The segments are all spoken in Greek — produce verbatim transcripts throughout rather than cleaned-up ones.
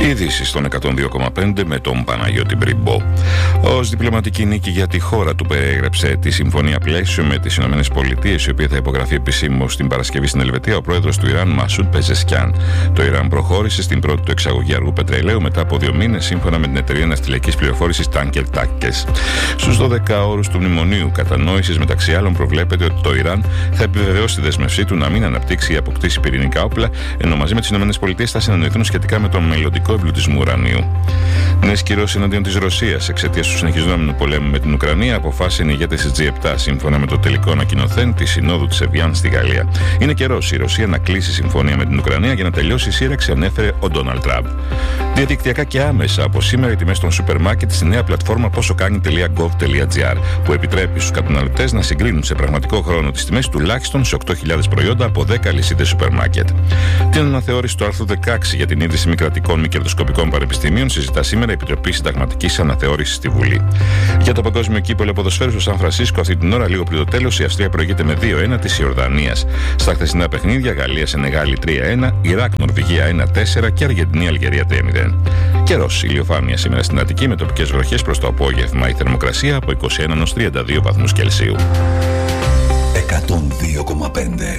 Ειδήσεις στον εκατόν δύο κόμμα πέντε με τον Παναγιώτη Μπριμπό. Ως διπλωματική νίκη για τη χώρα του περιέγραψε τη συμφωνία πλαίσιο με τις ΗΠΑ, η οποία θα υπογραφεί επισήμως την Παρασκευή στην Ελβετία ο πρόεδρος του Ιράν, Μασούντ Πεζεσκιάν. Το Ιράν προχώρησε στην πρώτη του εξαγωγή αργού πετρελαίου μετά από δύο μήνες, σύμφωνα με την εταιρεία ναυτιλιακής πληροφόρησης Tanker Tankers. Στους δώδεκα όρους του μνημονίου κατανόησης, μεταξύ άλλων, προβλέπεται ότι το Ιράν θα επιβεβαιώσει τη δέσμευσή του να μην αναπτύξει ή αποκτήσει πυρηνικά όπλα, ενώ μαζί με τις ΗΠΑ θα συνεννοηθούν σχετικά με τον μελλοντικό εμπλουτισμό ουρανίου. Νέες κυρώσεις εναντίον της Ρωσίας εξαιτίας του συνεχιζόμενου πολέμου με την Ουκρανία, αποφάσισαν οι ηγέτες της τζι επτά, σύμφωνα με το τελικό ανακοινωθέν της Συνόδου της Εβιάν στη Γαλλία. Είναι καιρός η Ρωσία να κλείσει συμφωνία με την Ουκρανία για να τελειώσει η σύραξη, ανέφερε ο Ντόναλντ Τραμπ. Διαδικτυακά και άμεσα από σήμερα οι τιμές των σούπερ μάρκετ στη νέα πλατφόρμα πόσοκάνει τελεία γκοβ τελεία τζι άρ, που επιτρέπει στους καταναλωτές να συγκρίνουν σε πραγματικό χρόνο τις τιμές τουλάχιστον σε οκτώ χιλιάδες προϊόντα από δέκα αλυσίδες σούπερ μάρκετ. Την αναθεώρηση του άρθρου δεκαέξι για την ίδρυση μη κρατικών μη κερδοσκοπικών πανεπιστημίων συζητά σήμερα η Επιτροπή Συνταγματικής Αναθεώρησης στη Βουλή. Για το παγκόσμιο κύπελλο ποδοσφαίρου στο Σαν Φρανσίσκο, αυτή την ώρα, λίγο πριν το τέλος, η Αυστρία προηγείται με δύο ένα της Ιορδανίας. Στα χθεσινά παιχνίδια, Γαλλία-Σενεγάλη τρία ένα, Ιράκ-Νορβηγία ένα τέσσερα και Αργεντινή-Αλγερία τρία μηδέν. Καιρός, ηλιοφάνεια σήμερα στην Αττική με τοπικές βροχές προς το απόγευμα. Η θερμοκρασία από είκοσι ένα έως τριάντα δύο βαθμούς Κελσίου. εκατόν δύο κόμμα πέντε.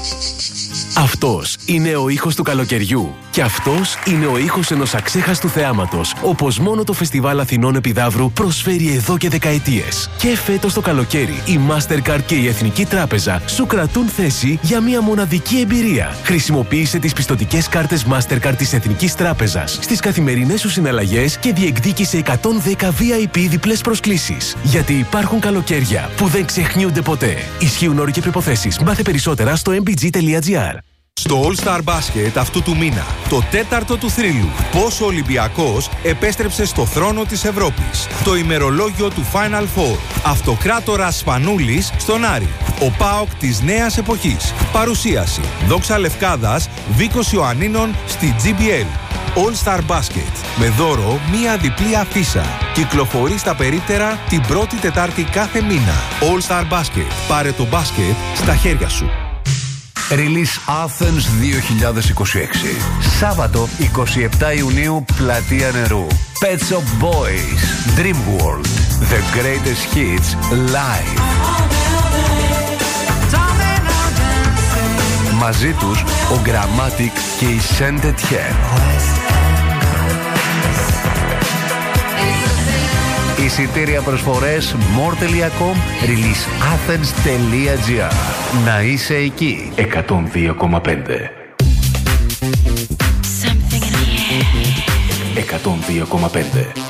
Αυτός είναι ο ήχος του καλοκαιριού. Και αυτός είναι ο ήχος ενός αξέχαστου θεάματος, όπως μόνο το Φεστιβάλ Αθηνών Επιδαύρου προσφέρει εδώ και δεκαετίες. Και φέτος το καλοκαίρι, η Mastercard και η Εθνική Τράπεζα σου κρατούν θέση για μια μοναδική εμπειρία. Χρησιμοποίησε τις πιστωτικές κάρτες Mastercard της Εθνικής Τράπεζας στις καθημερινές σου συναλλαγές και διεκδίκησε εκατόν δέκα βι άι πι διπλές προσκλήσεις. Γιατί υπάρχουν καλοκαίρια που δεν ξεχνιούνται ποτέ. Ισχύουν όροι και προϋποθέσεις. Μάθε περισσότερα στο εμ μπι τζι τελεία τζι άρ. Στο All Star Basket αυτού του μήνα, το τέταρτο του θρύλου, πώς ο Ολυμπιακός επέστρεψε στο θρόνο της Ευρώπης. Το ημερολόγιο του Final Four. Αυτοκράτορας Σπανούλης στον Άρη. Ο ΠΑΟΚ της νέας εποχής. Παρουσίαση. Δόξα Λευκάδας, Βίκος Ιωαννίνων στη τζι μπι ελ. All Star Basket. Με δώρο μία διπλή αφίσα. Κυκλοφορεί στα περίπτερα την πρώτη Τετάρτη κάθε μήνα. All Star Basket. Πάρε το μπάσκετ στα χέρια σου. Release Athens δύο χιλιάδες είκοσι έξι. Σάββατο εικοστή εβδόμη Ιουνίου, Πλατεία Νερού. Pet Shop Boys, Dream World, The Greatest Hits, Live. Μαζί τους ο Grammatic και η Saint Etienne. Εισιτήρια προσφορές more τελεία com, release athens τελεία τζι άρ. Να είσαι εκεί. εκατόν δύο κόμμα πέντε. εκατόν δύο κόμμα πέντε.